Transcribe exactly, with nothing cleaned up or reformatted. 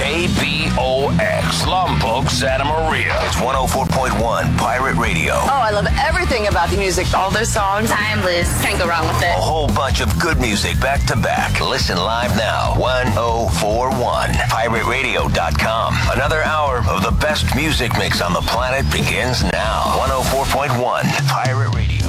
K B O X, Lombok, Santa Maria. It's one oh four point one Pirate Radio. Oh, I love everything about the music. All those songs. Timeless. Can't go wrong with it. A whole bunch of good music back to back. Listen live now. one oh four one pirate radio dot com. Another hour of the best music mix on the planet begins now. one oh four point one Pirate Radio.